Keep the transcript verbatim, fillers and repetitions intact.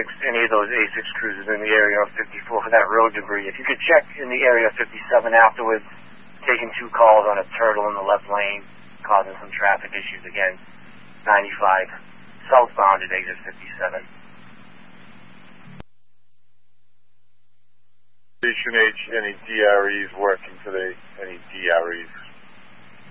six, any of those A six cruisers in the area of fifty-four for that road debris. If you could check in the area of fifty-seven afterwards, taking two calls on a turtle in the left lane, causing some traffic issues again. ninety-five, southbound at exit fifty-seven. Station H, any D R Es working today? Any D R Es?